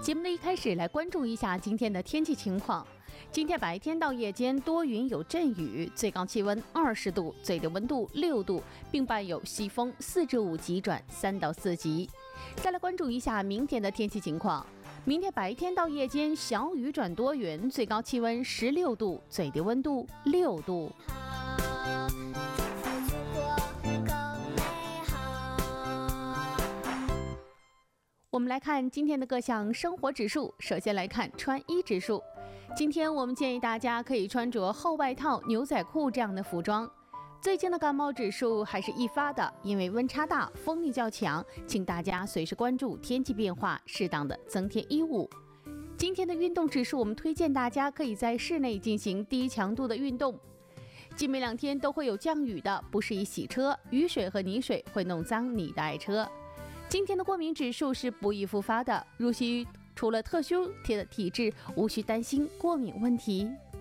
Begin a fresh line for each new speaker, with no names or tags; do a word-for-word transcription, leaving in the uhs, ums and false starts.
节目的一开始，来关注一下今天的天气情况。今天白天到夜间多云有阵雨，最高气温二十度，最低温度六度，并伴有西风四至五级转三到四级。再来关注一下明天的天气情况。明天白天到夜间小雨转多云，最高气温十六度，最低温度六度。我们来看今天的各项生活指数。首先来看穿衣指数。今天我们建议大家可以穿着厚外套、牛仔裤这样的服装。最近的感冒指数还是易发的，因为温差大，风力较强，请大家随时关注天气变化，适当的增添衣物。今天的运动指数，我们推荐大家可以在室内进行低强度的运动。近每两天都会有降雨的，不适宜洗车，雨水和泥水会弄脏你的爱车。今天的过敏指数是不易复发的，如需除了特殊的体质，无需担心过敏问题。